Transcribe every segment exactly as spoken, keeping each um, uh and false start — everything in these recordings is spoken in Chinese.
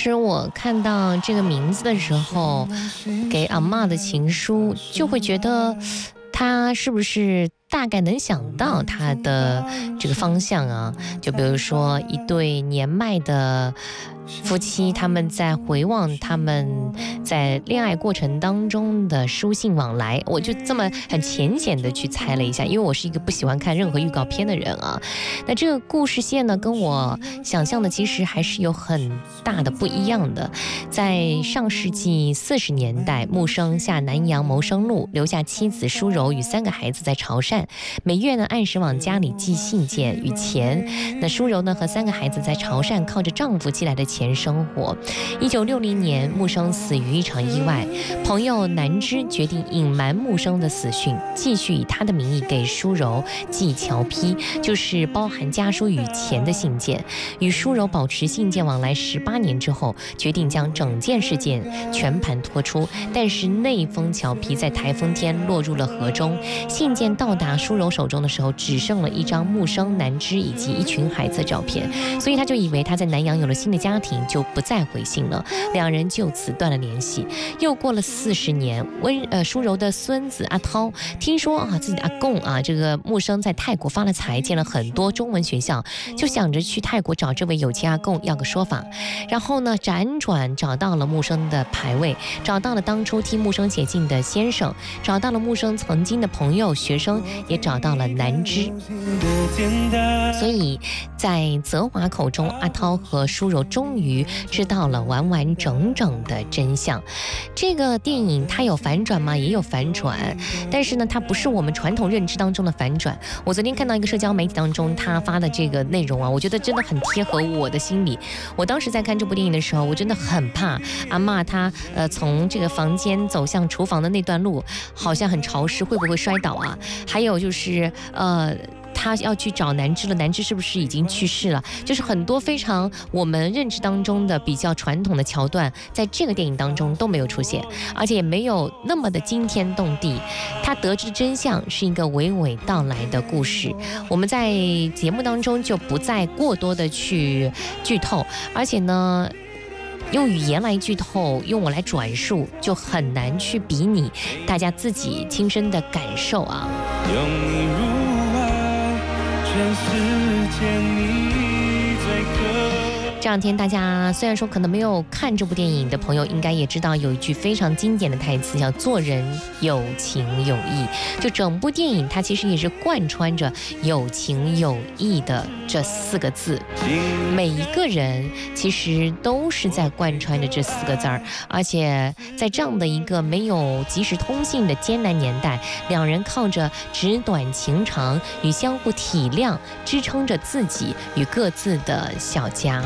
时我看到这个名字的时候，给阿嬷的情书，就会觉得他是不是大概能想到他的这个方向啊？就比如说一对年迈的夫妻，他们在回望他们在恋爱过程当中的书信往来，我就这么很浅显的去猜了一下，因为我是一个不喜欢看任何预告片的人啊。那这个故事线呢，跟我想象的其实还是有很大的不一样的。在上世纪四十年代，穆生下南洋谋生路，留下妻子舒柔与三个孩子在潮汕，每月呢按时往家里寄信件与钱。那舒柔呢和三个孩子在潮汕靠着丈夫寄来的钱生活。一九六零年，穆生死于一场意外，朋友南芝决定隐瞒穆生的死讯，继续以他的名义给舒柔寄侨批，就是包含家书与钱的信件。与舒柔保持信件往来十八年之后，决定将整件事件全盘托出。但是那封侨批在台风天落入了河中，信件到达舒柔手中的时候，只剩了一张穆生、南芝以及一群孩子的照片，所以他就以为他在南洋有了新的家庭，就不再回信了。两人就此断了联系。又过了四十年，温呃舒柔的孙子阿涛听说啊自己的阿公啊这个穆生在泰国发了财，建了很多中文学校，就想着去泰国找这位有钱阿公要个说法。然后呢，辗转找到了穆生的牌位，找到了当初替穆生写信的先生，找到了穆生曾经的朋友学生，也找到了南芝。所以在泽华口中，阿涛和舒柔终于知道了完完整整的真相。这个电影它有反转吗？也有反转，但是呢，它不是我们传统认知当中的反转。我昨天看到一个社交媒体当中他发的这个内容啊，我觉得真的很贴合我的心理。我当时在看这部电影的时候，我真的很怕阿嬷她呃从这个房间走向厨房的那段路好像很潮湿，会不会摔倒啊？还有就是呃他要去找南芝了，南芝是不是已经去世了？就是很多非常我们认知当中的比较传统的桥段，在这个电影当中都没有出现，而且也没有那么的惊天动地。他得知真相是一个娓娓道来的故事，我们在节目当中就不再过多的去剧透，而且呢用语言来剧透，用我来转述，就很难去比拟大家自己亲身的感受啊。用你入爱，全世界你最可。这两天大家虽然说可能没有看这部电影的朋友，应该也知道有一句非常经典的台词，叫做人有情有义。就整部电影它其实也是贯穿着有情有义的这四个字，每一个人其实都是在贯穿着这四个字儿。而且在这样的一个没有即时通信的艰难年代，两人靠着纸短情长与相互体谅，支撑着自己与各自的小家。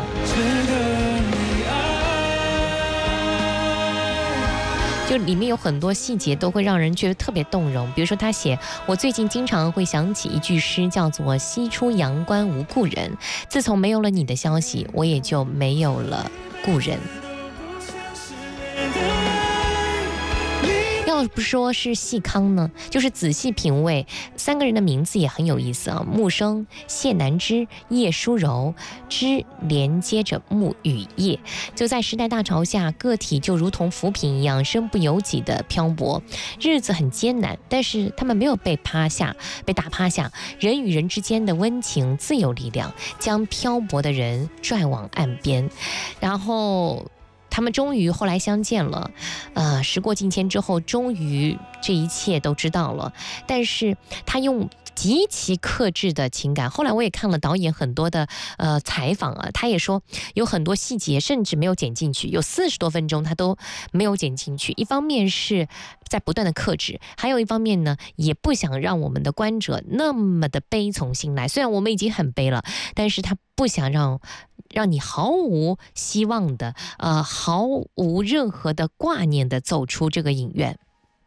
就里面有很多细节都会让人觉得特别动容，比如说他写，我最近经常会想起一句诗，叫做西出阳关无故人，自从没有了你的消息，我也就没有了故人。要不说是细康呢，就是仔细品味，三个人的名字也很有意思啊。穆生、谢南芝、叶舒柔，芝连接着穆与叶，就在时代大潮下，个体就如同浮萍一样身不由己的漂泊，日子很艰难，但是他们没有被趴下，被打趴下。人与人之间的温情自有力量，将漂泊的人拽往岸边，然后他们终于后来相见了，呃，时过境迁之后，终于这一切都知道了。但是他用极其克制的情感，后来我也看了导演很多的呃采访啊，他也说有很多细节甚至没有剪进去，有四十多分钟他都没有剪进去。一方面是在不断的克制，还有一方面呢，也不想让我们的观者那么的悲从心来。虽然我们已经很悲了，但是他不想让让你毫无希望的，呃，毫无任何的挂念的走出这个影院。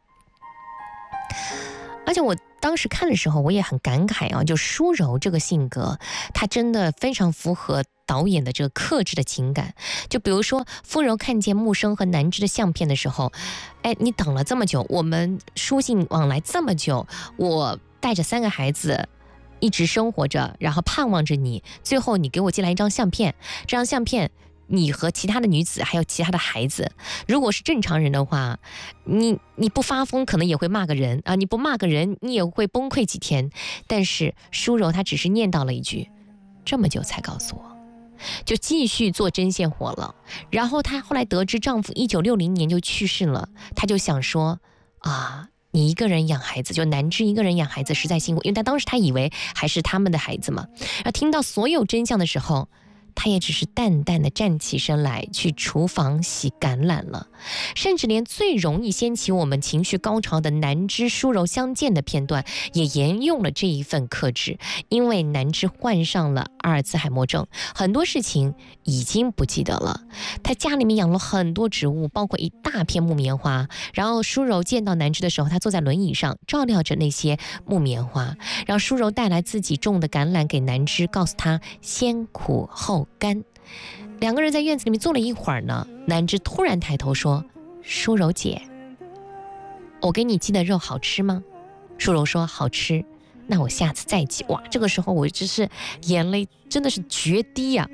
而且我当时看的时候，我也很感慨啊，就舒柔这个性格，她真的非常符合导演的这个克制的情感。就比如说，傅柔看见穆生和南芝的相片的时候，哎，你等了这么久，我们书信往来这么久，我带着三个孩子一直生活着，然后盼望着你，最后你给我寄来一张相片，这张相片你和其他的女子还有其他的孩子，如果是正常人的话，你你不发疯可能也会骂个人啊，你不骂个人你也会崩溃几天。但是舒柔她只是念叨了一句，这么久才告诉我，就继续做针线活了。然后她后来得知丈夫一九六零年就去世了，她就想说啊，你一个人养孩子，就南枝一个人养孩子实在辛苦，因为她当时她以为还是他们的孩子嘛。而听到所有真相的时候，她也只是淡淡的站起身来去厨房洗橄榄了。甚至连最容易掀起我们情绪高潮的南枝舒柔相见的片段也沿用了这一份克制。因为南枝患上了阿尔兹海默症，很多事情已经不记得了。她家里面养了很多植物，包括一大片木棉花，然后舒柔见到南枝的时候，她坐在轮椅上照料着那些木棉花，让舒柔带来自己种的橄榄给南枝，告诉她先苦后甘。两个人在院子里面坐了一会儿呢，南枝突然抬头说，舒柔姐，我给你寄的肉好吃吗？舒柔说好吃，那我下次再寄。哇，这个时候我只是眼泪真的是决堤呀、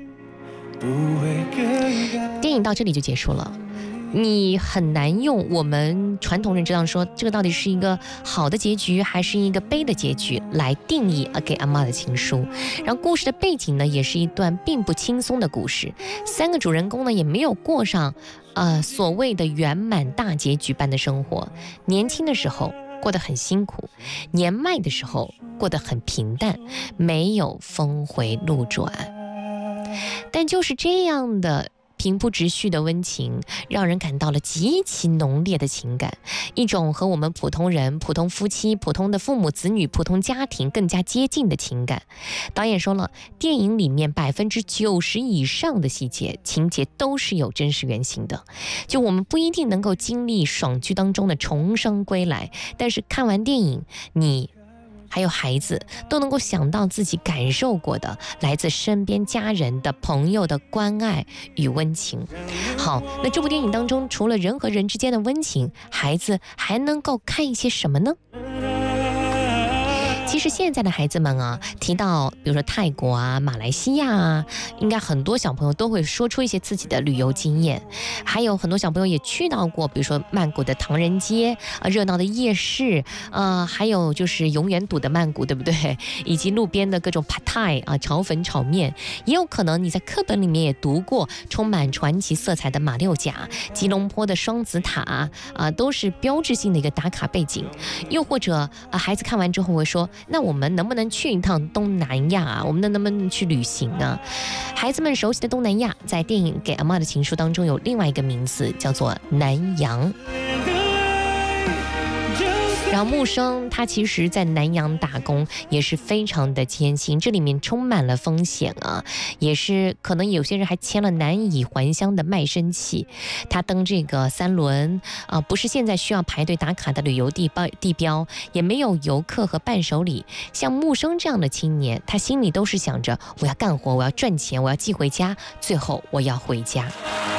啊。电影到这里就结束了，你很难用我们传统认知上说这个到底是一个好的结局还是一个悲的结局来定义给阿嬷的情书。然后故事的背景呢，也是一段并不轻松的故事，三个主人公呢也没有过上呃所谓的圆满大结局般的生活。年轻的时候过得很辛苦，年迈的时候过得很平淡，没有峰回路转。但就是这样的平铺直叙的温情，让人感到了极其浓烈的情感，一种和我们普通人、普通夫妻、普通的父母子女、普通家庭更加接近的情感。导演说了，电影里面百分之九十以上的细节情节都是有真实原型的，就我们不一定能够经历爽剧当中的重生归来，但是看完电影，你还有孩子都能够想到自己感受过的来自身边家人的朋友的关爱与温情。好，那这部电影当中除了人和人之间的温情，孩子还能够看一些什么呢？其实现在的孩子们啊，提到比如说泰国啊、马来西亚啊，应该很多小朋友都会说出一些自己的旅游经验，还有很多小朋友也去到过，比如说曼谷的唐人街啊，热闹的夜市，呃，还有就是永远堵的曼谷，对不对？以及路边的各种 Pad Thai 啊，炒粉炒面，也有可能你在课本里面也读过充满传奇色彩的马六甲、吉隆坡的双子塔啊，都是标志性的一个打卡背景。又或者啊，孩子看完之后会说，那我们能不能去一趟东南亚啊？我们能不能去旅行呢？孩子们熟悉的东南亚，在电影《给阿嬷的情书》当中有另外一个名字，叫做南洋。然后木生他其实在南洋打工也是非常的艰辛，这里面充满了风险啊，也是可能有些人还签了难以还乡的卖身契。他登这个三轮啊、呃，不是现在需要排队打卡的旅游地标地标，也没有游客和伴手礼。像木生这样的青年，他心里都是想着我要干活，我要赚钱，我要寄回家，最后我要回家。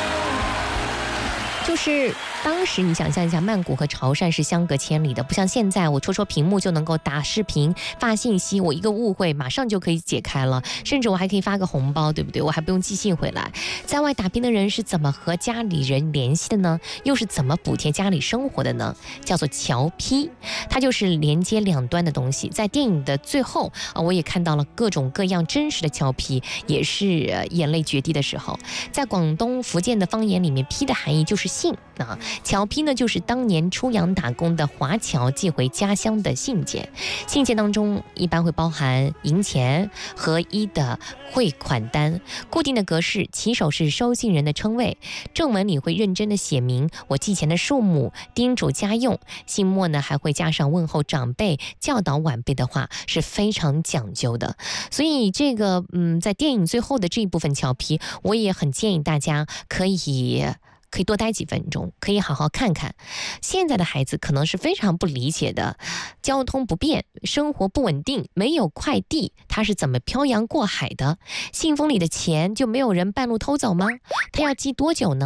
就是当时你想象一下，曼谷和潮汕是相隔千里的，不像现在我戳戳屏幕就能够打视频发信息，我一个误会马上就可以解开了，甚至我还可以发个红包，对不对？我还不用寄信回来。在外打拼的人是怎么和家里人联系的呢？又是怎么补贴家里生活的呢？叫做侨批，它就是连接两端的东西。在电影的最后啊，我也看到了各种各样真实的侨批，也是眼泪决堤的时候。在广东、福建的方言里面，批的含义就是信啊，侨批呢就是当年出洋打工的华侨寄回家乡的信件。信件当中一般会包含银钱、合一的汇款单，固定的格式，起手是收信人的称谓，正文里会认真的写明我寄钱的数目，叮嘱家用。信末呢还会加上问候长辈、教导晚辈的话，是非常讲究的。所以这个嗯，在电影最后的这一部分侨批，我也很建议大家可以。可以多待几分钟，可以好好看看。现在的孩子可能是非常不理解的，交通不便，生活不稳定，没有快递，他是怎么漂洋过海的？信封里的钱就没有人半路偷走吗？他要寄多久呢？